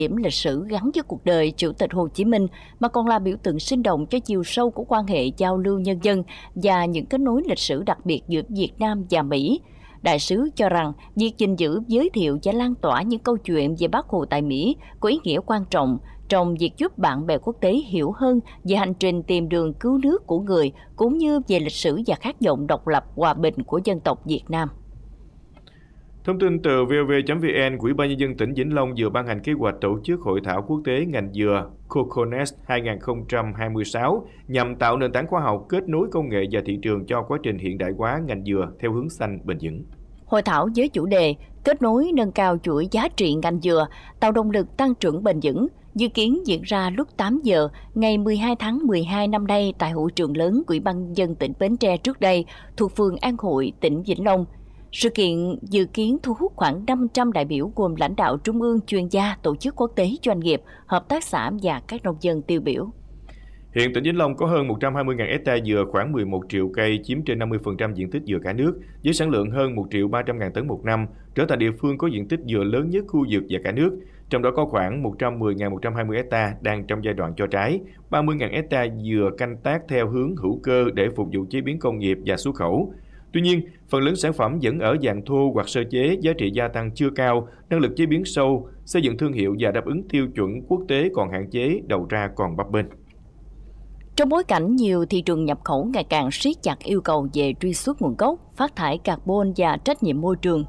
điểm lịch sử gắn với cuộc đời Chủ tịch Hồ Chí Minh, mà còn là biểu tượng sinh động cho chiều sâu của quan hệ giao lưu nhân dân và những kết nối lịch sử đặc biệt giữa Việt Nam và Mỹ. Đại sứ cho rằng việc gìn giữ, giới thiệu và lan tỏa những câu chuyện về Bác Hồ tại Mỹ có ý nghĩa quan trọng trong việc giúp bạn bè quốc tế hiểu hơn về hành trình tìm đường cứu nước của người, cũng như về lịch sử và khát vọng độc lập hòa bình của dân tộc Việt Nam. Thông tin từ vov.vn, Ủy ban Nhân dân tỉnh Vĩnh Long vừa ban hành kế hoạch tổ chức Hội thảo quốc tế ngành dừa Coconut 2026 nhằm tạo nền tảng khoa học, kết nối công nghệ và thị trường cho quá trình hiện đại hóa ngành dừa theo hướng xanh bền vững. Hội thảo với chủ đề kết nối nâng cao chuỗi giá trị ngành dừa, tạo động lực tăng trưởng bền vững, dự kiến diễn ra lúc 8 giờ ngày 12 tháng 12 năm nay tại hội trường lớn của Ủy ban Nhân dân tỉnh Bến Tre trước đây thuộc phường An Hội, tỉnh Vĩnh Long. Sự kiện dự kiến thu hút khoảng 500 đại biểu gồm lãnh đạo trung ương, chuyên gia, tổ chức quốc tế, doanh nghiệp, hợp tác xã và các nông dân tiêu biểu. Hiện tỉnh Vĩnh Long có hơn 120.000 hectare dừa, khoảng 11 triệu cây, chiếm trên 50% diện tích dừa cả nước, với sản lượng hơn 1.300.000 tấn một năm, trở thành địa phương có diện tích dừa lớn nhất khu vực và cả nước. Trong đó có khoảng 110.120 hectare đang trong giai đoạn cho trái, 30.000 hectare dừa canh tác theo hướng hữu cơ để phục vụ chế biến công nghiệp và xuất khẩu. Tuy nhiên, phần lớn sản phẩm vẫn ở dạng thô hoặc sơ chế, giá trị gia tăng chưa cao, năng lực chế biến sâu, xây dựng thương hiệu và đáp ứng tiêu chuẩn quốc tế còn hạn chế, đầu ra còn bấp bênh. Trong bối cảnh nhiều thị trường nhập khẩu ngày càng siết chặt yêu cầu về truy xuất nguồn gốc, phát thải carbon và trách nhiệm môi trường,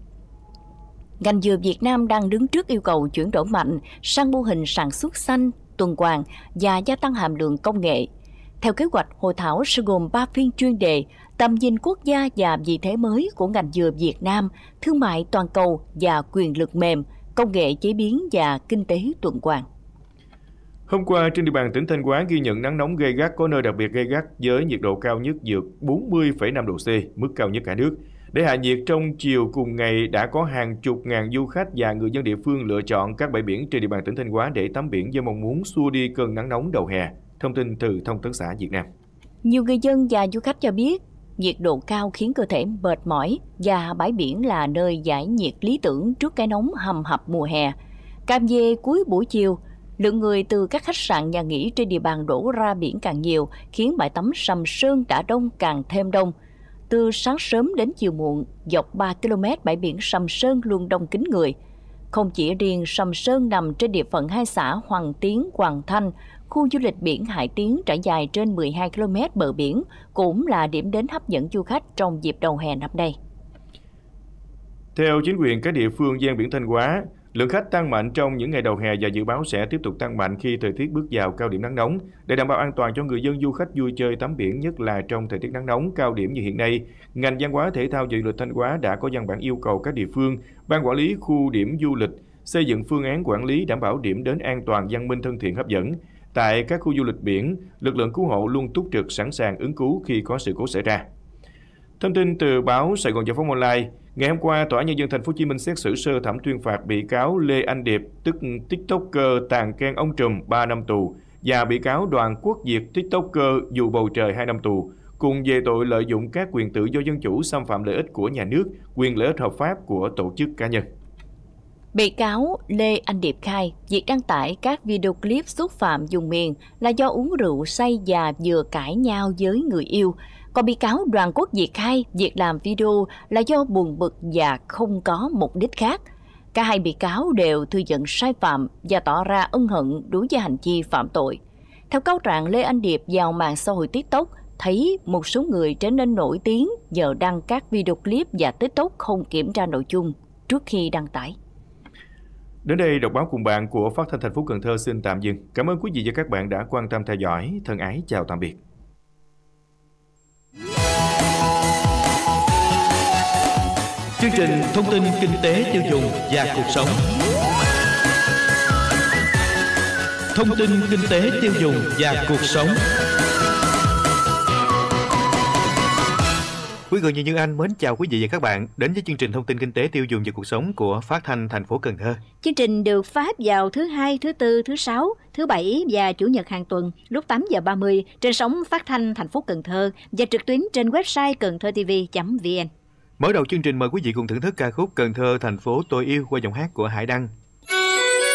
ngành dừa Việt Nam đang đứng trước yêu cầu chuyển đổi mạnh sang mô hình sản xuất xanh, tuần hoàn và gia tăng hàm lượng công nghệ. Theo kế hoạch, hội thảo sẽ gồm 3 phiên chuyên đề: tầm nhìn quốc gia và vị thế mới của ngành dừa Việt Nam, thương mại toàn cầu và quyền lực mềm, công nghệ chế biến và kinh tế tuần hoàn. Hôm qua, trên địa bàn tỉnh Thanh Hóa ghi nhận nắng nóng gay gắt, có nơi đặc biệt gay gắt với nhiệt độ cao nhất vượt 40,5 độ C, mức cao nhất cả nước. Để hạ nhiệt, trong chiều cùng ngày đã có hàng chục ngàn du khách và người dân địa phương lựa chọn các bãi biển trên địa bàn tỉnh Thanh Hóa để tắm biển với mong muốn xua đi cơn nắng nóng đầu hè. Thông tin từ Thông tấn xã Việt Nam. Nhiều người dân và du khách cho biết, nhiệt độ cao khiến cơ thể mệt mỏi và bãi biển là nơi giải nhiệt lý tưởng trước cái nóng hầm hập mùa hè. Càng về cuối buổi chiều, lượng người từ các khách sạn, nhà nghỉ trên địa bàn đổ ra biển càng nhiều, khiến bãi tắm Sầm Sơn đã đông càng thêm đông. Từ sáng sớm đến chiều muộn, dọc 3 km bãi biển Sầm Sơn luôn đông kín người. Không chỉ riêng Sầm Sơn nằm trên địa phận hai xã Hoàng Tiến, Hoàng Thanh, khu du lịch biển Hải Tiến trải dài trên 12 km bờ biển cũng là điểm đến hấp dẫn du khách trong dịp đầu hè năm nay. Theo chính quyền các địa phương ven biển Thanh Hóa, lượng khách tăng mạnh trong những ngày đầu hè và dự báo sẽ tiếp tục tăng mạnh khi thời tiết bước vào cao điểm nắng nóng. Để đảm bảo an toàn cho người dân du khách vui chơi tắm biển, nhất là trong thời tiết nắng nóng cao điểm như hiện nay, ngành văn hóa thể thao và du lịch Thanh Hóa đã có văn bản yêu cầu các địa phương, ban quản lý khu điểm du lịch xây dựng phương án quản lý đảm bảo điểm đến an toàn, văn minh, thân thiện, hấp dẫn. Tại các khu du lịch biển, lực lượng cứu hộ luôn túc trực sẵn sàng ứng cứu khi có sự cố xảy ra. Thông tin từ báo Sài Gòn Giải phóng Online, ngày hôm qua, Tòa án Nhân dân Thành phố Hồ Chí Minh xét xử sơ thẩm tuyên phạt bị cáo Lê Anh Điệp, tức TikToker tàn khen ông Trùm 3 năm tù, và bị cáo Đoàn Quốc Việt, TikToker dù bầu trời 2 năm tù, cùng về tội lợi dụng các quyền tự do dân chủ, xâm phạm lợi ích của nhà nước, quyền lợi ích hợp pháp của tổ chức cá nhân. Bị cáo Lê Anh Điệp khai, việc đăng tải các video clip xúc phạm vùng miền là do uống rượu say và vừa cãi nhau với người yêu. Còn bị cáo Đoàn Quốc Việt khai, việc làm video là do buồn bực và không có mục đích khác. Cả hai bị cáo đều thừa nhận sai phạm và tỏ ra ân hận đối với hành vi phạm tội. Theo cáo trạng, Lê Anh Điệp vào mạng xã hội TikTok thấy một số người trở nên nổi tiếng nhờ đăng các video clip và TikTok không kiểm tra nội dung trước khi đăng tải. Đến đây, đọc báo cùng bạn của Phát thanh thành phố Cần Thơ xin tạm dừng. Cảm ơn quý vị và các bạn đã quan tâm theo dõi. Thân ái chào tạm biệt. Chương trình thông tin kinh tế tiêu dùng và cuộc sống. Thông tin kinh tế tiêu dùng và cuộc sống. Quý người như Anh mến chào quý vị và các bạn đến với chương trình thông tin kinh tế tiêu dùng và cuộc sống của Phát thanh thành phố Cần Thơ. Chương trình được phát vào thứ Hai, thứ Tư, thứ Sáu, thứ Bảy và Chủ nhật hàng tuần lúc 8 giờ 30 trên sóng Phát thanh thành phố Cần Thơ và trực tuyến trên website cầnthtv.vn. Mở đầu chương trình mời quý vị cùng thưởng thức ca khúc Cần Thơ thành phố tôi yêu qua giọng hát của Hải Đăng.